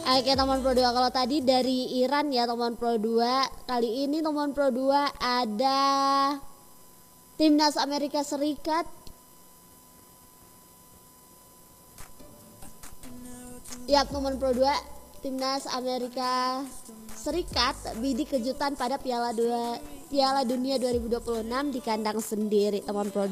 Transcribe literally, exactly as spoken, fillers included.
Oke teman Pro dua, kalau tadi dari Iran ya teman Pro dua, kali ini teman Pro dua ada Timnas Amerika Serikat. Ya teman Pro dua, Timnas Amerika Serikat bidik kejutan pada Piala dua Piala Dunia dua ribu dua puluh enam di kandang sendiri teman Pro dua.